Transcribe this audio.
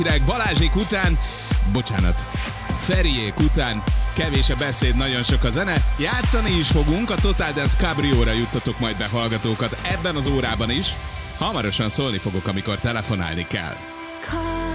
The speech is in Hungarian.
Balázsék után, bocsánat, Feriék után kevés a beszéd, nagyon sok a zene. Játszani is fogunk, a Total Dance Cabrióra juttatok majd be hallgatókat ebben az órában is. Hamarosan szólni fogok, amikor telefonálni kell.